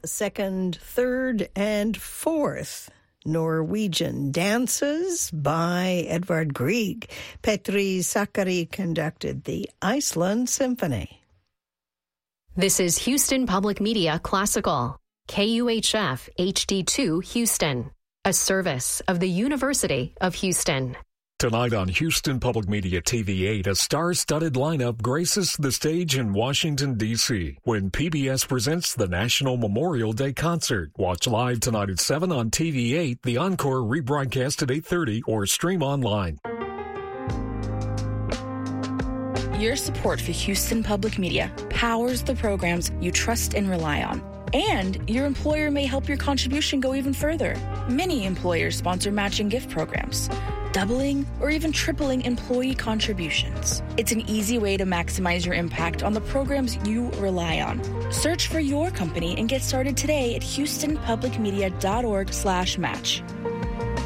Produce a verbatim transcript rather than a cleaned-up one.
second, third, and fourth Norwegian dances by Edvard Grieg. Petri Sakari conducted the Iceland Symphony. This is Houston Public Media Classical, K U H F H D two Houston, a service of the University of Houston. Tonight on Houston Public Media T V eight, a star-studded lineup graces the stage in Washington, D C when P B S presents the National Memorial Day Concert. Watch live tonight at seven on T V eight, the encore rebroadcast at eight thirty, or stream online. Your support for Houston Public Media powers the programs you trust and rely on. And your employer may help your contribution go even further. Many employers sponsor matching gift programs, doubling or even tripling employee contributions. It's an easy way to maximize your impact on the programs you rely on. Search for your company and get started today at houston public media dot org slash match.